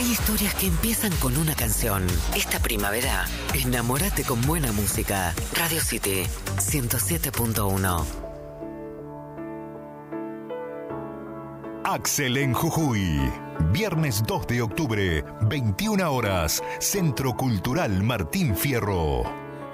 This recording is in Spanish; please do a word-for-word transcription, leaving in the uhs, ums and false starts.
Hay historias que empiezan con una canción. Esta primavera, enamórate con buena música. Radio City ciento siete punto uno. Axel en Jujuy. Viernes dos de octubre, veintiuna horas. Centro Cultural Martín Fierro.